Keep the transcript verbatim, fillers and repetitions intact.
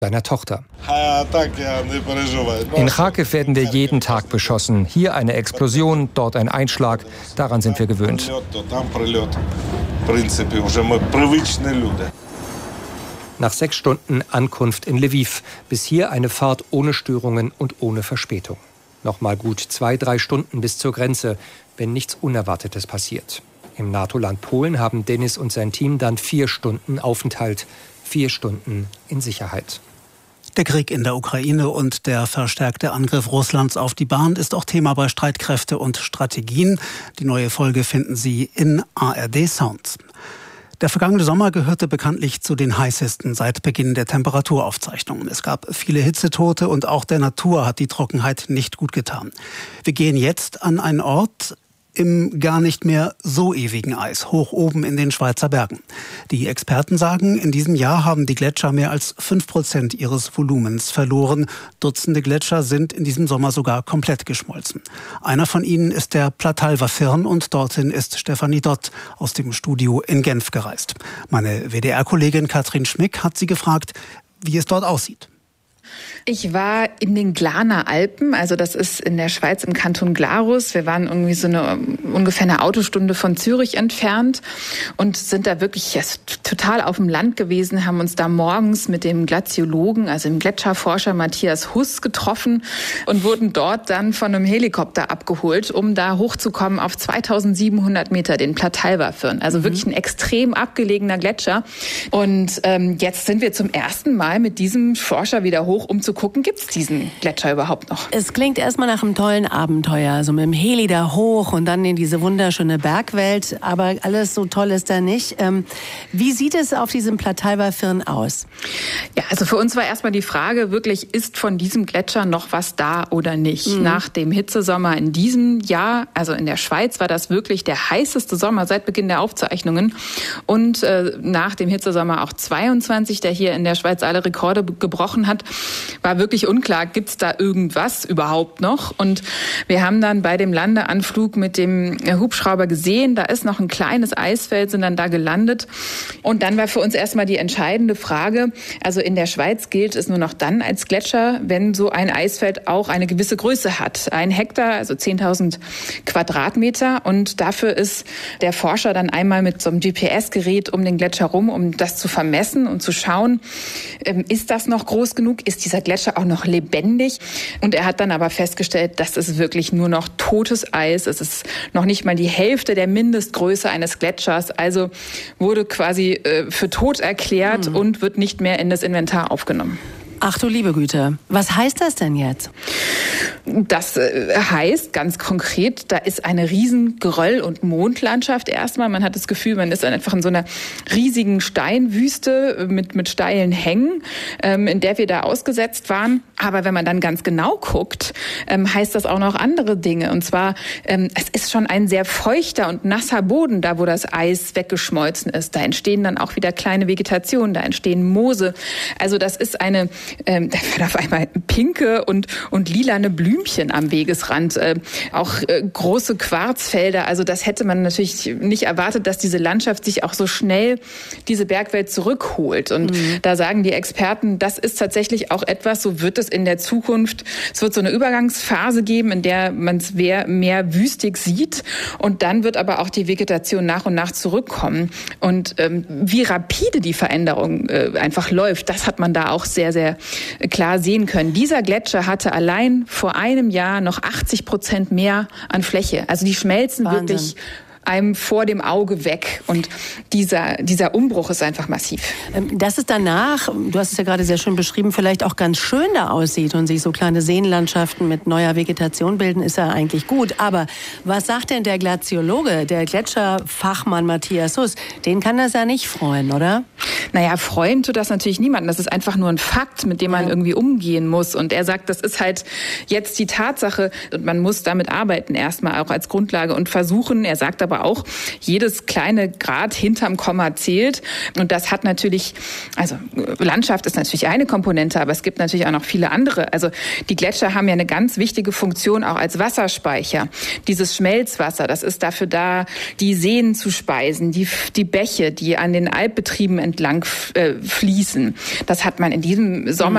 seiner Tochter. In Charkiw werden wir jeden Tag beschossen. Hier eine Explosion, dort ein Einschlag. Daran sind wir gewöhnt. Nach sechs Stunden Ankunft in Lwiw. Bis hier eine Fahrt ohne Störungen und ohne Verspätung. Nochmal gut zwei, drei Stunden bis zur Grenze, wenn nichts Unerwartetes passiert. Im NATO-Land Polen haben Dennis und sein Team dann vier Stunden Aufenthalt. Vier Stunden in Sicherheit. Der Krieg in der Ukraine und der verstärkte Angriff Russlands auf die Bahn ist auch Thema bei Streitkräfte und Strategien. Die neue Folge finden Sie in A R D Sound. Der vergangene Sommer gehörte bekanntlich zu den heißesten seit Beginn der Temperaturaufzeichnungen. Es gab viele Hitzetote und auch der Natur hat die Trockenheit nicht gut getan. Wir gehen jetzt an einen Ort im gar nicht mehr so ewigen Eis, hoch oben in den Schweizer Bergen. Die Experten sagen, in diesem Jahr haben die Gletscher mehr als fünf Prozent ihres Volumens verloren. Dutzende Gletscher sind in diesem Sommer sogar komplett geschmolzen. Einer von ihnen ist der Plattalver Firn und dorthin ist Stefanie Dott aus dem Studio in Genf gereist. Meine W D R-Kollegin Katrin Schmick hat sie gefragt, wie es dort aussieht. Ich war in den Glarner Alpen, also das ist in der Schweiz im Kanton Glarus. Wir waren irgendwie so eine ungefähr eine Autostunde von Zürich entfernt und sind da wirklich ja, total auf dem Land gewesen, haben uns da morgens mit dem Glaziologen, also dem Gletscherforscher Matthias Huss getroffen und wurden dort dann von einem Helikopter abgeholt, um da hochzukommen auf zweitausendsiebenhundert Meter, den Plattalver Firn. Also mhm. wirklich ein extrem abgelegener Gletscher. Und ähm, jetzt sind wir zum ersten Mal mit diesem Forscher wieder hoch, um zu gucken, gibt es diesen Gletscher überhaupt noch? Es klingt erstmal nach einem tollen Abenteuer, also mit dem Heli da hoch und dann in diese wunderschöne Bergwelt, aber alles so toll ist da nicht. Ähm, wie sieht es auf diesem Plattalver Firn aus? Ja, also für uns war erstmal die Frage, wirklich, ist von diesem Gletscher noch was da oder nicht? Mhm. Nach dem Hitzesommer in diesem Jahr, also in der Schweiz, war das wirklich der heißeste Sommer seit Beginn der Aufzeichnungen und äh, nach dem Hitzesommer auch zweiundzwanzig, der hier in der Schweiz alle Rekorde gebrochen hat, war wirklich unklar, gibt es da irgendwas überhaupt noch? Und wir haben dann bei dem Landeanflug mit dem Hubschrauber gesehen, da ist noch ein kleines Eisfeld, sind dann da gelandet. Und dann war für uns erstmal die entscheidende Frage, also in der Schweiz gilt es nur noch dann als Gletscher, wenn so ein Eisfeld auch eine gewisse Größe hat. Ein Hektar, also zehntausend Quadratmeter. Und dafür ist der Forscher dann einmal mit so einem G P S-Gerät um den Gletscher rum, um das zu vermessen und zu schauen, ist das noch groß genug? Ist dieser Gletscher auch noch lebendig? Und er hat dann aber festgestellt, dass es wirklich nur noch totes Eis. Es ist noch nicht mal die Hälfte der Mindestgröße eines Gletschers. Also wurde quasi äh, für tot erklärt mhm. und wird nicht mehr in das Inventar aufgenommen. Ach du liebe Güte, was heißt das denn jetzt? Das heißt ganz konkret, da ist eine riesen Geröll- und Mondlandschaft erstmal. Man hat das Gefühl, man ist einfach in so einer riesigen Steinwüste mit, mit steilen Hängen, ähm, in der wir da ausgesetzt waren. Aber wenn man dann ganz genau guckt, ähm, heißt das auch noch andere Dinge. Und zwar, ähm, es ist schon ein sehr feuchter und nasser Boden, da wo das Eis weggeschmolzen ist. Da entstehen dann auch wieder kleine Vegetationen, da entstehen Moose. Also das ist eine Ähm, da waren auf einmal pinke und, und lilane Blümchen am Wegesrand, äh, auch äh, große Quarzfelder. Also das hätte man natürlich nicht erwartet, dass diese Landschaft sich auch so schnell diese Bergwelt zurückholt. Und mhm. da sagen die Experten, das ist tatsächlich auch etwas, so wird es in der Zukunft, es wird so eine Übergangsphase geben, in der man es mehr, mehr wüstig sieht. Und dann wird aber auch die Vegetation nach und nach zurückkommen. Und ähm, wie rapide die Veränderung äh, einfach läuft, das hat man da auch sehr, sehr klar sehen können. Dieser Gletscher hatte allein vor einem Jahr noch achtzig Prozent mehr an Fläche. Also die schmelzen Wahnsinn. Wirklich einem vor dem Auge weg. Und dieser, dieser Umbruch ist einfach massiv. Dass es danach, du hast es ja gerade sehr schön beschrieben, vielleicht auch ganz schön da aussieht und sich so kleine Seenlandschaften mit neuer Vegetation bilden, ist ja eigentlich gut. Aber was sagt denn der Glaziologe, der Gletscherfachmann Matthias Huss? Den kann das ja nicht freuen, oder? Naja, freuen tut das natürlich niemanden. Das ist einfach nur ein Fakt, mit dem man ja. irgendwie umgehen muss. Und er sagt, das ist halt jetzt die Tatsache und man muss damit arbeiten, erstmal auch als Grundlage und versuchen, er sagt aber auch, jedes kleine Grad hinterm Komma zählt. Und das hat natürlich, also Landschaft ist natürlich eine Komponente, aber es gibt natürlich auch noch viele andere. Also die Gletscher haben ja eine ganz wichtige Funktion auch als Wasserspeicher. Dieses Schmelzwasser, das ist dafür da, die Seen zu speisen, die, die Bäche, die an den Alpbetrieben entlang äh, fließen. Das hat man in diesem Sommer